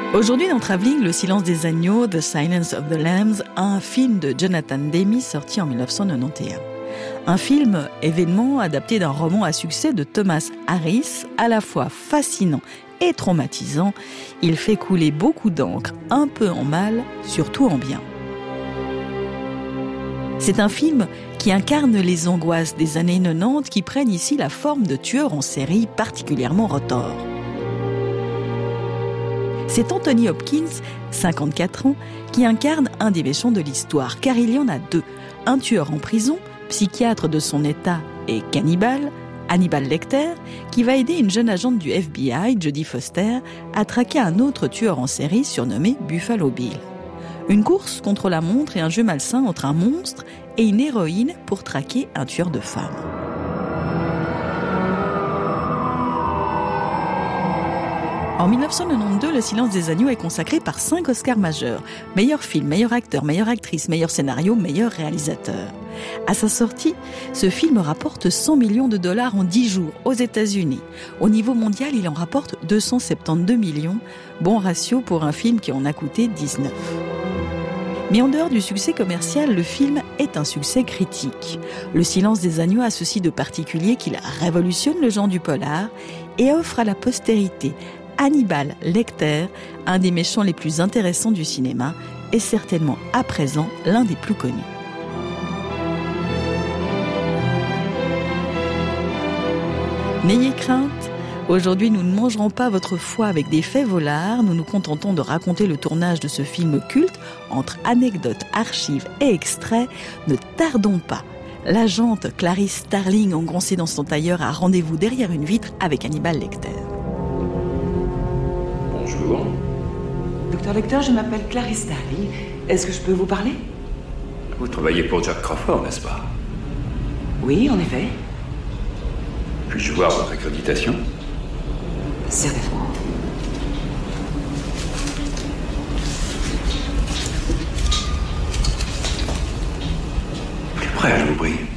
Aujourd'hui dans Travelling, Le silence des agneaux, The Silence of the Lambs, un film de Jonathan Demme sorti en 1991. Un film événement adapté d'un roman à succès de Thomas Harris, à la fois fascinant et traumatisant. Il fait couler beaucoup d'encre, un peu en mal, surtout en bien. C'est un film qui incarne les angoisses des années 90 qui prennent ici la forme de tueurs en série particulièrement retors. C'est Anthony Hopkins, 54 ans, qui incarne un des méchants de l'histoire, car il y en a deux. Un tueur en prison, psychiatre de son état et cannibale, Hannibal Lecter, qui va aider une jeune agente du FBI, Jodie Foster, à traquer un autre tueur en série surnommé Buffalo Bill. Une course contre la montre et un jeu malsain entre un monstre et une héroïne pour traquer un tueur de femmes. En 1992, Le silence des agneaux est consacré par 5 Oscars majeurs. Meilleur film, meilleur acteur, meilleure actrice, meilleur scénario, meilleur réalisateur. À sa sortie, ce film rapporte 100 millions de dollars en 10 jours aux États-Unis. Au niveau mondial, il en rapporte 272 millions. Bon ratio pour un film qui en a coûté 19. Mais en dehors du succès commercial, le film est un succès critique. Le silence des agneaux a ceci de particulier qu'il révolutionne le genre du polar et offre à la postérité Hannibal Lecter, un des méchants les plus intéressants du cinéma, et certainement à présent l'un des plus connus. N'ayez crainte, aujourd'hui nous ne mangerons pas votre foie avec des faits volards, nous nous contentons de raconter le tournage de ce film culte entre anecdotes, archives et extraits. Ne tardons pas. L'agente Clarice Starling, engoncée dans son tailleur, a rendez-vous derrière une vitre avec Hannibal Lecter. Bonjour. Docteur Lecter, je m'appelle Clarice Starling. Est-ce que je peux vous parler? Vous travaillez pour Jack Crawford, n'est-ce pas? Oui, en effet. Puis-je voir votre accréditation? Certainement. Plus près, je vous prie.